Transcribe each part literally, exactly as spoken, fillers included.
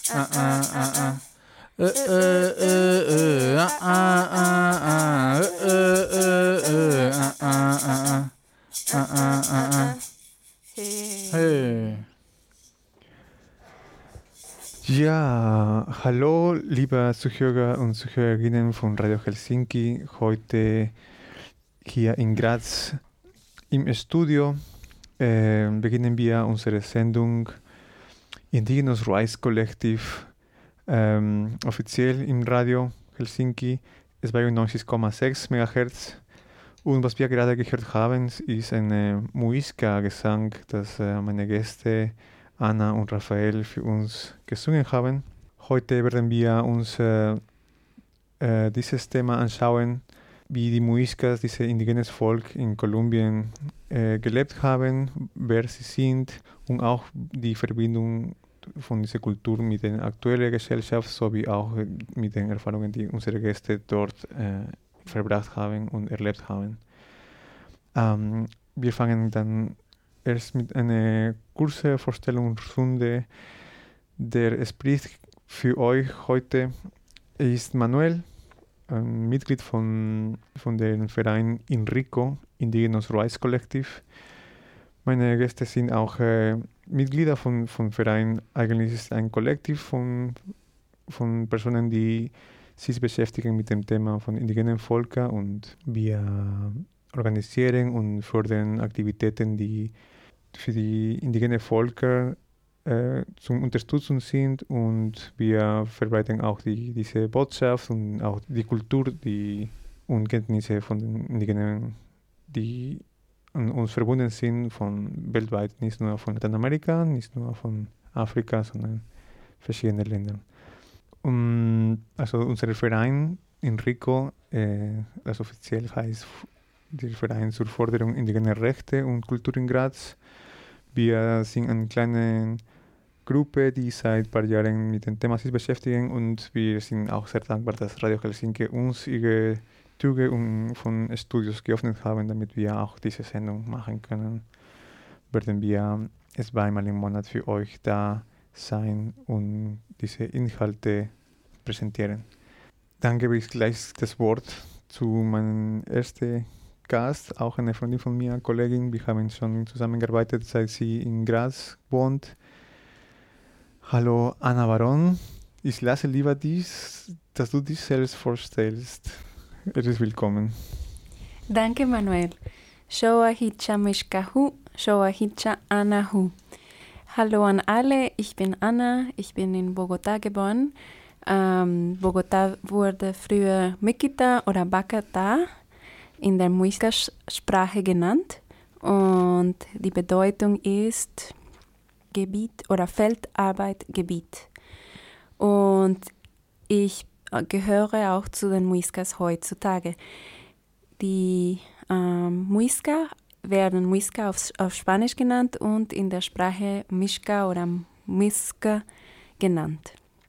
Hey. Ja, hallo, liebe Zuhörer und Zuhörerinnen von Radio Helsinki. Heute hier in Graz im Studio äh, beginnen wir unsere Sendung Indigenous Rights Collective ähm, offiziell im Radio Helsinki, zweiundneunzig Komma sechs Megahertz. Und was wir gerade gehört haben, ist eine Muisca-Gesang, das äh, meine Gäste Anna und Raphael für uns gesungen haben. Heute werden wir uns äh, äh, dieses Thema anschauen, wie die Muiscas, dieses indigenes Volk in Kolumbien äh, gelebt haben, wer sie sind und auch die Verbindung von dieser Kultur mit der aktuellen Gesellschaft sowie auch mit den Erfahrungen, die unsere Gäste dort äh, verbracht haben und erlebt haben. Ähm, wir fangen dann erst mit einer kurzen Vorstellungsrunde. Der spricht für euch heute ist Manuel, ein Mitglied von, von dem Verein INRICO, Indigenous Rights Collective. Meine Gäste sind auch äh, Mitglieder von, von Verein. Eigentlich ist es ein Kollektiv von, von Personen, die sich beschäftigen mit dem Thema von indigenen Völkern, und wir organisieren und fördern Aktivitäten, die für die indigenen Völker äh, zum Unterstützung sind, und wir verbreiten auch die, diese Botschaft und auch die Kultur die, und Kenntnisse von den Indigenen, die an uns verbunden sind, von weltweit, nicht nur von Lateinamerika, nicht nur von Afrika, sondern verschiedene Länder. Um, also unser Verein INRICO, äh, das offiziell heißt der Verein zur Förderung indigener Rechte und Kultur in Graz. Wir sind eine kleine Gruppe, die seit ein paar Jahren mit dem Thema sich beschäftigen, und wir sind auch sehr dankbar, dass Radio Helsinki uns ihre Türe von Studios geöffnet haben, damit wir auch diese Sendung machen können. Werden wir zweimal im Monat für euch da sein und diese Inhalte präsentieren. Dann gebe ich gleich das Wort zu meinem ersten Gast, auch eine Freundin von mir, Kollegin. Wir haben schon zusammengearbeitet, seit sie in Graz wohnt. Hallo Anna Baron. Ich lasse lieber dies, dass du dich selbst vorstellst. Er ist willkommen. Danke, Manuel. Shoa Hicha Mishkahu, Shoa Hicha Anahu. Hallo an alle, ich bin Anna, ich bin in Bogotá geboren. Ähm, Bogotá wurde früher Mikita oder Bacatá in der Muisca-Sprache genannt, und die Bedeutung ist Gebiet oder Feldarbeitgebiet. Und ich gehöre auch zu den Muiscas heutzutage. Die ähm, Muisca werden Muisca auf, auf Spanisch genannt und in der Sprache Mishka oder Misca genannt.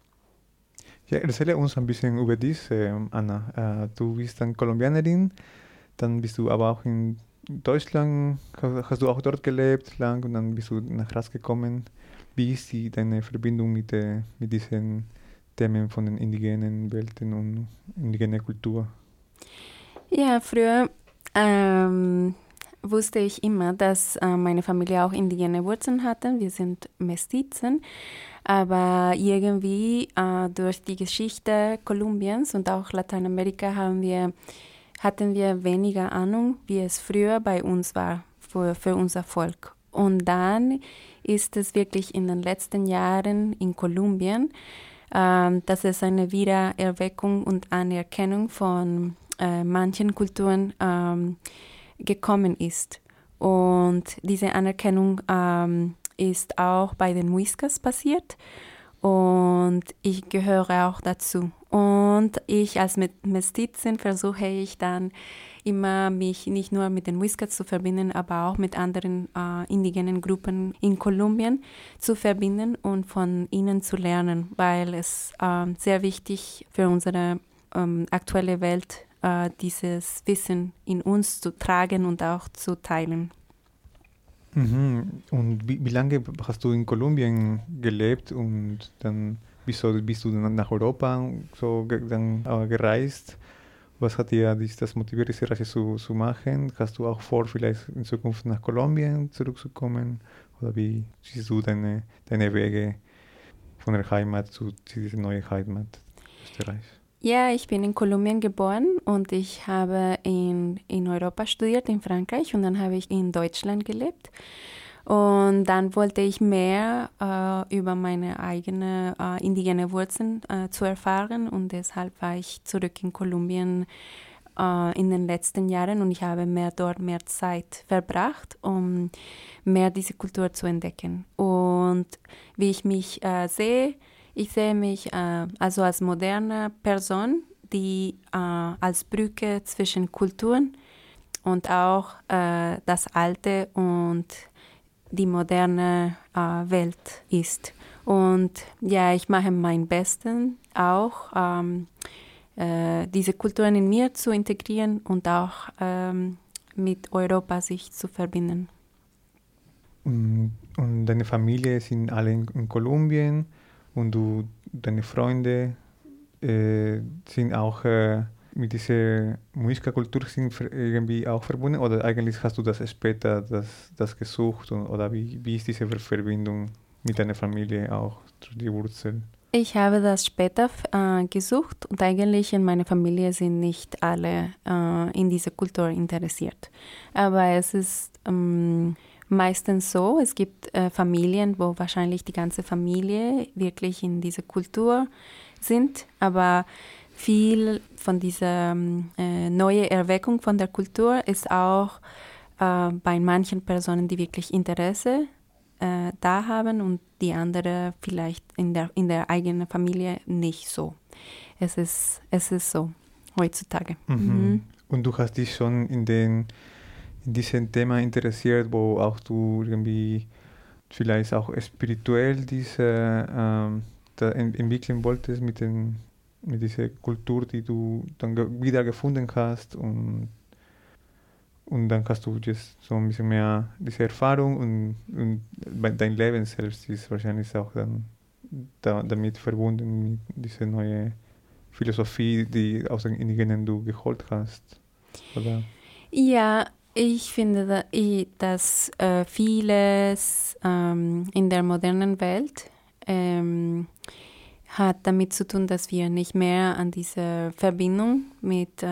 Ja, erzähle uns ein bisschen über dies, äh, Anna. Äh, du bist dann Kolumbianerin, dann bist du aber auch in Deutschland, hast, hast du auch dort gelebt lang, und dann bist du nach Graz gekommen. Wie ist die, deine Verbindung mit, äh, mit diesen Themen von den indigenen Welten und indigener Kultur? Ja, früher ähm, wusste ich immer, dass äh, meine Familie auch indigene Wurzeln hatte. Wir sind Mestizen, aber irgendwie äh, durch die Geschichte Kolumbiens und auch Lateinamerika haben wir, hatten wir weniger Ahnung, wie es früher bei uns war, für, für unser Volk. Und dann ist es wirklich in den letzten Jahren in Kolumbien, äh, dass es eine Wiedererweckung und Anerkennung von äh, manchen Kulturen ähm, gekommen ist. Und diese Anerkennung ähm, ist auch bei den Muiscas passiert, und ich gehöre auch dazu. Und ich als Mestizin versuche ich dann immer, mich nicht nur mit den Muiscas zu verbinden, aber auch mit anderen äh, indigenen Gruppen in Kolumbien zu verbinden und von ihnen zu lernen, weil es äh, sehr wichtig für unsere ähm, aktuelle Welt äh, dieses Wissen in uns zu tragen und auch zu teilen. Mhm. Und wie, wie lange hast du in Kolumbien gelebt und dann wieso bist du dann nach Europa so ge dann, äh, gereist? Was hat dir dies, das motiviert, diese Reise zu, zu machen? Hast du auch vor, vielleicht in Zukunft nach Kolumbien zurückzukommen? Oder wie siehst du deine, deine Wege von der Heimat zu, zu dieser neuen Heimat, Österreich? Ja, ich bin in Kolumbien geboren und ich habe in, in Europa studiert, in Frankreich, und dann habe ich in Deutschland gelebt. Und dann wollte ich mehr äh, über meine eigenen äh, indigene Wurzeln äh, zu erfahren, und deshalb war ich zurück in Kolumbien äh, in den letzten Jahren, und ich habe mehr dort mehr Zeit verbracht, um mehr diese Kultur zu entdecken. Und wie ich mich äh, sehe, ich sehe mich äh, also als moderne Person, die äh, als Brücke zwischen Kulturen und auch äh, das Alte und die moderne äh, Welt ist. Und ja, ich mache mein Bestes auch, ähm, äh, diese Kulturen in mir zu integrieren und auch ähm, mit Europa sich zu verbinden. Und, und deine Familie sind alle in, in Kolumbien und du, deine Freunde äh, sind auch äh, mit dieser Muisca-Kultur sind ver- irgendwie auch verbunden, oder eigentlich hast du das später das, das gesucht, und, oder wie, wie ist diese Ver- Verbindung mit deiner Familie auch, die Wurzel? Ich habe das später äh, gesucht, und eigentlich in meiner Familie sind nicht alle äh, in diese Kultur interessiert. Aber es ist ähm, meistens so, es gibt äh, Familien, wo wahrscheinlich die ganze Familie wirklich in dieser Kultur sind, aber viel von dieser ähm, äh, neuen Erweckung von der Kultur ist auch äh, bei manchen Personen, die wirklich Interesse äh, da haben, und die andere vielleicht in der, in der eigenen Familie nicht so. Es ist, es ist so heutzutage. Mhm. Mhm. Und du hast dich schon in, den, in diesem Thema interessiert, wo auch du irgendwie vielleicht auch spirituell diese ähm, da en- entwickeln wolltest mit, den, mit dieser Kultur, die du dann ge wieder gefunden hast, und, und dann hast du jetzt so ein bisschen mehr diese Erfahrung, und, und bei- dein Leben selbst ist wahrscheinlich auch dann da, damit verbunden mit dieser neue Philosophie, die aus den Indigenen du geholt hast, oder? Ja, ich finde, da, ich, dass äh, vieles ähm, in der modernen Welt ähm, hat damit zu tun, dass wir nicht mehr an diese Verbindung mit